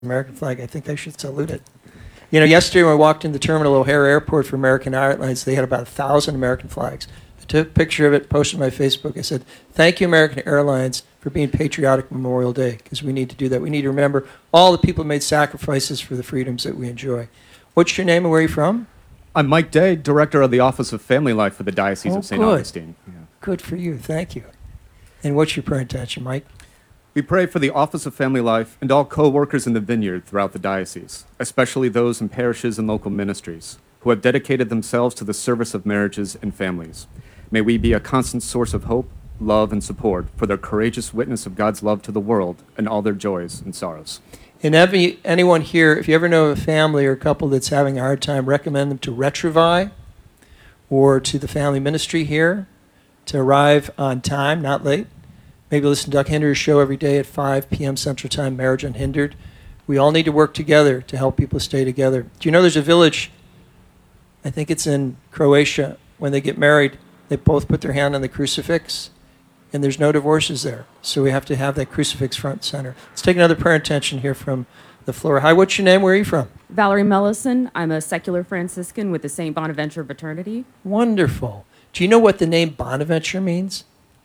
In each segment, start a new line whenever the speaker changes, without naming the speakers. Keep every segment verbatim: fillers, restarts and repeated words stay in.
American flag, I think I should salute it. You know, yesterday when I walked in the terminal O'Hare Airport for American Airlines, they had about a thousand American flags. I took a picture of it, posted on my Facebook. I said, thank you, American Airlines, for being patriotic Memorial Day, because we need to do that. We need to remember all the people who made sacrifices for the freedoms that we enjoy. What's your name and where are you from?
I'm Mike Day, Director of the Office of Family Life for the Diocese
oh,
of Saint
good.
Augustine. Yeah.
Good for you. Thank you. And what's your prayer intention, Mike?
We pray for the Office of Family Life and all co-workers in the vineyard throughout the diocese, especially those in parishes and local ministries, who have dedicated themselves to the service of marriages and families. May we be a constant source of hope, love, and support for their courageous witness of God's love to the world and all their joys and sorrows.
And every, anyone here, if you ever know of a family or a couple that's having a hard time, recommend them to Retrovi or to the family ministry here to arrive on time, not late. Maybe listen to Doug Hinder's show every day at five p.m. Central Time, Marriage Unhindered. We all need to work together to help people stay together. Do you know there's a village, I think it's in Croatia, when they get married, they both put their hand on the crucifix, and there's no divorces there. So we have to have that crucifix front and center. Let's take another prayer intention here from the floor. Hi, what's your name? Where are you from?
Valerie Mellison. I'm a secular Franciscan with the Saint Bonaventure Fraternity.
Wonderful. Do you know what the name Bonaventure means?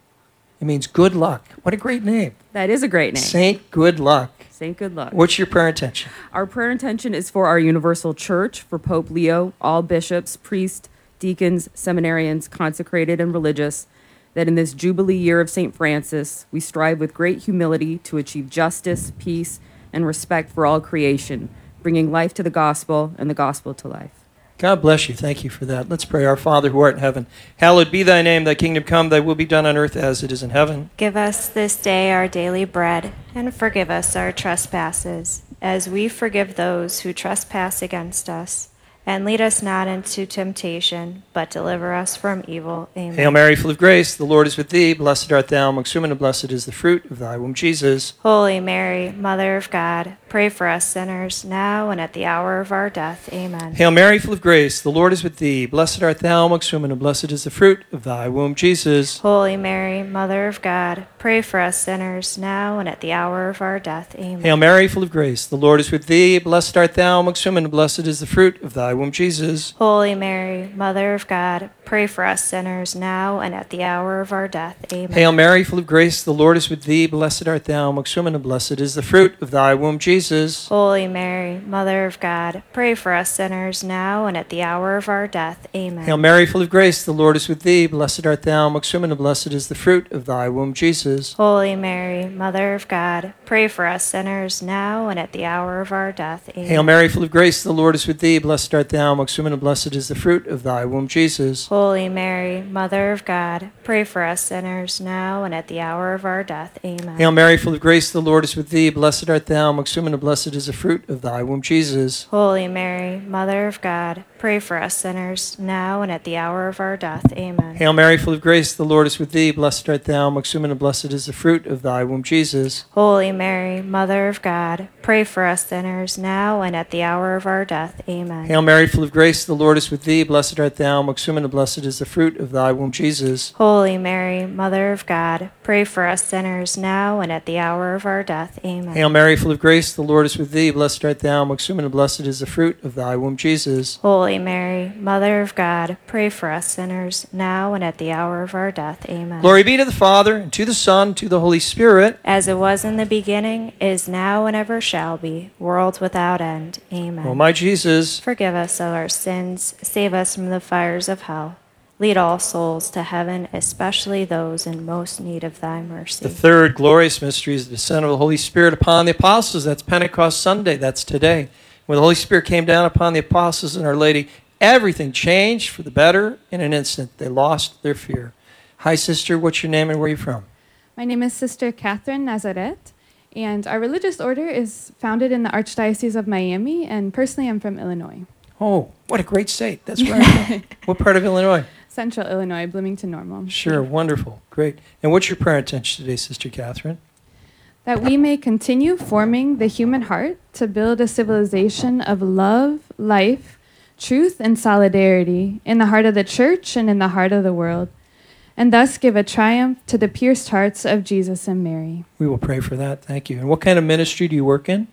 It means good luck. What a great name.
That is a great name.
Saint Good Luck.
Saint Good Luck.
What's your prayer intention?
Our prayer intention is for our universal church, for Pope Leo, all bishops, priests, deacons, seminarians, consecrated and religious, that in this Jubilee year of Saint Francis, we strive with great humility to achieve justice, peace, and respect for all creation, bringing life to the gospel and the gospel to life.
God bless you. Thank you for that. Let's pray. Our Father who art in heaven, hallowed be thy name. Thy kingdom come, thy will be done on earth as it is in heaven.
Give us this day our daily bread, and forgive us our trespasses, as we forgive those who trespass against us. And lead us not into temptation, but deliver us from evil. Amen.
Hail Mary, full of grace, the Lord is with thee. Blessed art thou amongst women, and blessed is the fruit of thy womb, Jesus.
Holy Mary, Mother of God, pray for us sinners, now and at the hour of our death. Amen.
Hail Mary, full of grace, the Lord is with thee. Blessed art thou amongst women, and blessed is the fruit of thy womb, Jesus.
Holy Mary, Mother of God, pray for us sinners, now and at the hour of our death. Amen.
Hail Mary, full of grace, the Lord is with thee. Blessed art thou amongst women, and blessed is the fruit of thy womb, Jesus.
Holy Mary, Mother of God, pray for us sinners, now and at the hour of our death. Amen.
Hail Mary, full of grace, the Lord is with thee. Blessed art thou amongst women, and blessed is the fruit of thy womb, Jesus.
Holy Mary, Mother of God, pray for us sinners, now and at the hour of our death. Amen.
Hail Mary, full of grace, the Lord is with thee. Blessed art thou amongst women, and blessed is the fruit of thy womb, Jesus.
Holy Mary, Mother of God, pray for us sinners, now and at the hour of our death. Amen.
Hail Mary, full of grace, the Lord is with thee. Blessed art thou amongst women, and blessed is the fruit of thy womb, Jesus.
Holy Mary, Mother of God, pray for us sinners, now and at the hour of our death. Amen.
Hail Mary, full of grace, the Lord is with thee. Blessed art thou amongst women, and blessed is the fruit of thy womb, Jesus.
Holy Mary, Mother of God, pray for us sinners, now and at the hour of our death. Amen.
Hail Mary, full of grace, the Lord is with thee. Blessed art thou amongst women, and blessed is the fruit of thy womb, Jesus.
Holy Mary, Mother of God, pray for us sinners, now and at the hour of our death. Amen.
Hail Mary, full of grace, the Lord is with thee. Blessed art thou amongst women, and blessed is the fruit of thy womb, Jesus.
Holy Mary, Mother of God, pray for us sinners, now and at the hour of our death. Amen.
Hail Mary, full of grace, the Lord is with thee. Blessed art thou amongst women, and blessed is the fruit of thy womb, Jesus.
Holy Mary, Mother of God, pray for us sinners, now and at the hour of our death. Amen.
Glory be to the Father, and to the Son, and to the Holy Spirit.
As it was in the beginning, is now, and ever shall be, world without end. Amen.
O my Jesus,
forgive us of our sins, save us from the fires of hell. Lead all souls to heaven, especially those in most need of thy mercy.
the third glorious mystery is the descent of the Holy Spirit upon the apostles. That's Pentecost Sunday. That's today. When the Holy Spirit came down upon the apostles and Our Lady, everything changed for the better in an instant. They lost their fear. Hi, sister. What's your name and where are you from?
My name is Sister Catherine Nazareth, and our religious order is founded in the Archdiocese of Miami, and personally I'm from Illinois.
Oh, what a great state. That's right. What part of Illinois?
Central Illinois, Bloomington Normal.
Sure, wonderful. Great. And what's your prayer intention today, Sister Catherine?
That we may continue forming the human heart to build a civilization of love, life, truth, and solidarity in the heart of the church and in the heart of the world, and thus give a triumph to the pierced hearts of Jesus and Mary.
We will pray for that. Thank you. And what kind of ministry do you work in?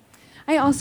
I also